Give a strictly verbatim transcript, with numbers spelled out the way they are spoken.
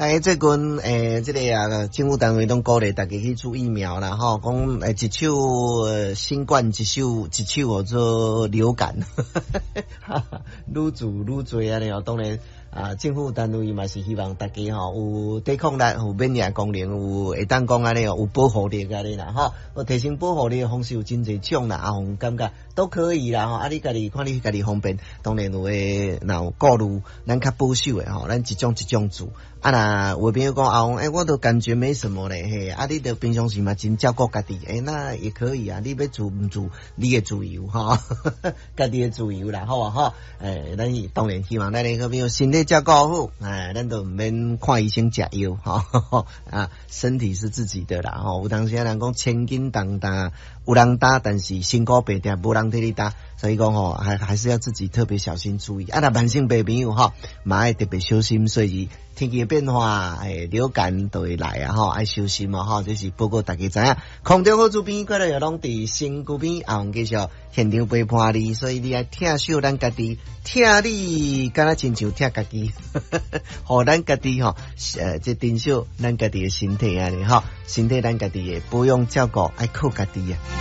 哎，最近诶，这个啊，政府单位拢鼓励大家去注疫苗啦，吼，讲诶，一手呃新冠，一手一手做流感，愈做愈多安尼哦。当然啊，政府单位嘛是希望大家吼有抵抗力，有免疫功能，有会当讲安尼哦，有保护力安尼啦，吼，我提升保护力的方式有真侪种啦，啊，我感觉都可以啦，吼，啊，你家己看你家己方便，当然有诶，若有顾虑咱较保守诶吼，咱一种一种做。啊那有朋友讲啊，诶、欸，我都感觉没什么嘞，嘿，啊，你都平常时嘛真照顾家己，诶、欸，那也可以啊，你要做唔做，你的自由哈，家己的自由啦，好啊哈，诶、欸，咱当然希望咱个朋友身体照顾好，哎，咱都唔免看医生食药哈，啊，身体是自己的啦，吼，有当时人讲千斤重担，有人担，但是辛苦白点，无人替你担，所以讲吼，还还是要自己特别小心注意，啊，那慢性病朋友哈，嘛要特别小心，所以天气变化，诶，流感都会来啊，吼，爱小心啊，吼，这是报告大家知影。空中好主编过来又拢伫身躯边，啊，继续现场陪伴你，所以你爱疼惜咱家己，疼你，敢若亲像疼家己，互咱家己吼，呃，即珍惜咱家己的身体安尼吼，身体咱家己的保养照顾，爱靠家己啊。